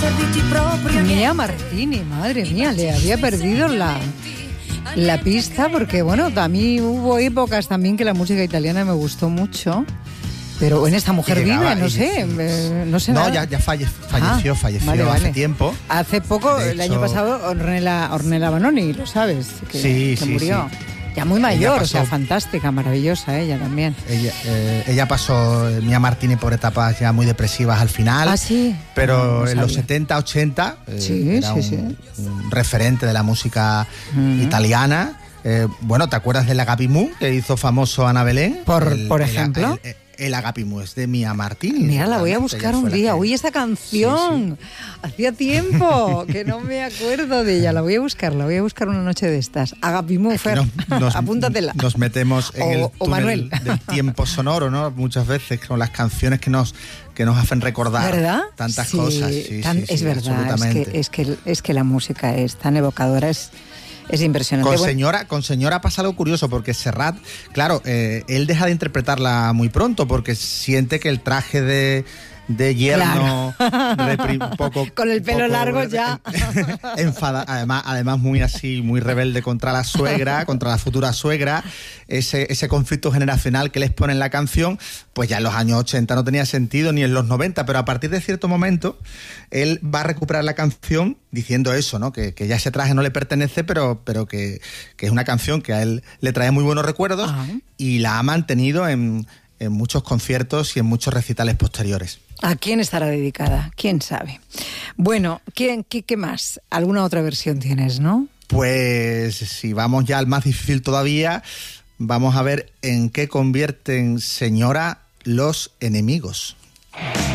Mia Martini, madre mía, le había perdido la pista porque, bueno, a mí hubo épocas también que la música italiana me gustó mucho. Pero en esta mujer vive, no sé No, nada. ya falleció vale. Hace tiempo. Hace poco, el año pasado, Ornella Vanoni, lo sabes, que murió. Sí. Ya muy mayor, o sea, fantástica, maravillosa ella también. Ella pasó, Mia Martini, por etapas ya muy depresivas al final. Ah, sí. Pero en los 70, 80 era un referente de la música italiana. Bueno, ¿te acuerdas del Agapimú que hizo famoso Ana Belén? Por ejemplo. El Agapimú es de Mia Martini. Mira, la voy a buscar un día. Uy, esa canción. Sí. Hacía tiempo que no me acuerdo de ella. La voy a buscar una noche de estas. Agapimú, Fer. Apúntatela. Nos metemos en el túnel del tiempo sonoro, ¿no? Muchas veces con las canciones que nos hacen recordar, ¿verdad? Tantas cosas. Es verdad, es que la música es tan evocadora, es impresionante. Con Señora pasa algo curioso, porque Serrat, claro, él deja de interpretarla muy pronto porque siente que el traje de yerno, un poco con el pelo largo ya enfada, además muy rebelde contra la suegra, contra la futura suegra. Ese conflicto generacional que les pone en la canción, pues ya en los años 80 no tenía sentido, ni en los 90, pero a partir de cierto momento él va a recuperar la canción diciendo eso, ¿no? Que ya ese traje no le pertenece, pero que es una canción que a él le trae muy buenos recuerdos. Ajá. Y la ha mantenido en muchos conciertos y en muchos recitales posteriores. ¿A quién estará dedicada? ¿Quién sabe? Bueno, ¿qué más? ¿Alguna otra versión tienes, no? Pues si vamos ya al más difícil todavía, vamos a ver en qué convierten Señora los enemigos.